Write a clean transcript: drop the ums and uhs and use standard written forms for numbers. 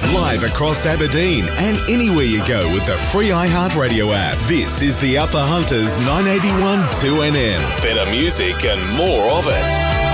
Live across Aberdeen and anywhere you go with the free iHeartRadio app. This is the Upper Hunters 981 2NN. Better music and more of it.